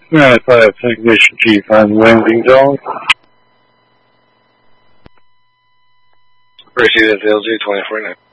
Alright, 5 Technician Chief on landing zone. Proceed at LZ 24-9.